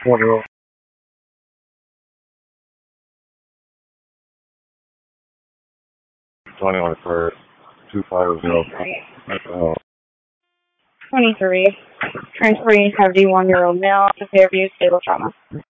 1-year-old. 20 on the first. 250. 23. Transporting 71-year-old male to Fairview Stable Trauma.